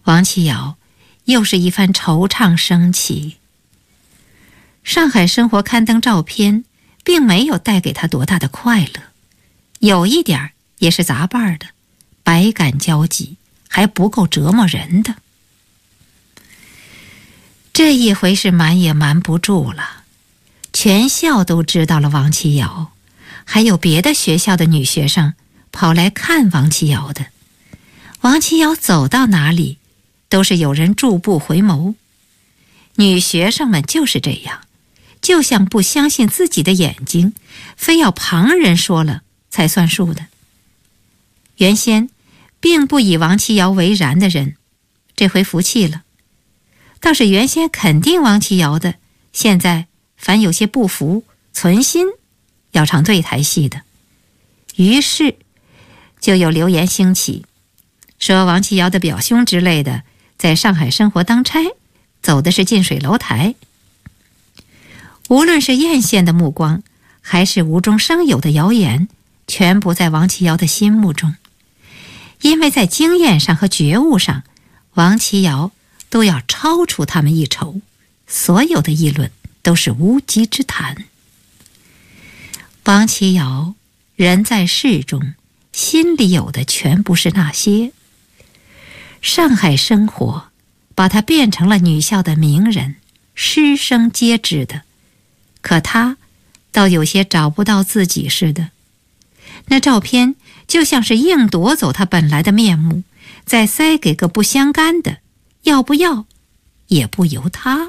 王琦瑶又是一番惆怅升起。上海生活刊登照片并没有带给他多大的快乐，有一点也是杂瓣的，百感交集，还不够折磨人的。这一回是瞒也瞒不住了，全校都知道了王琦瑶，还有别的学校的女学生跑来看王琦瑶的。王琦瑶走到哪里都是有人驻步回眸，女学生们就是这样，就像不相信自己的眼睛，非要旁人说了才算数的。原先并不以王琦瑶为然的人，这回服气了；倒是原先肯定王琦瑶的，现在凡有些不服，存心要唱对台戏的。于是就有流言兴起，说王琦瑶的表兄之类的在上海生活当差，走的是近水楼台。无论是艳羡的目光，还是无中生有的谣言，全部在王琦瑶的心目中。因为在经验上和觉悟上，王琦瑶都要超出他们一筹，所有的议论都是无稽之谈。王琦瑶人在世中，心里有的全不是那些。上海生活把他变成了女校的名人，师生皆知的，可他倒有些找不到自己似的。那照片就像是硬夺走他本来的面目，再塞给个不相干的，要不要也不由他。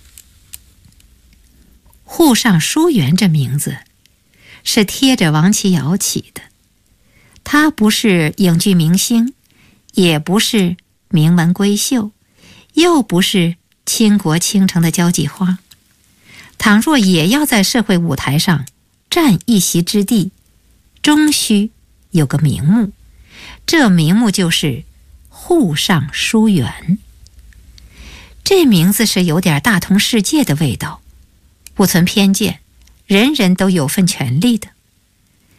沪上书园这名字是贴着王琦瑶起的，他不是影剧明星，也不是名门闺秀，又不是倾国倾城的交际花。倘若也要在社会舞台上占一席之地，终须有个名目，这名目就是沪上书园。这名字是有点大同世界的味道，不存偏见，人人都有份权利的。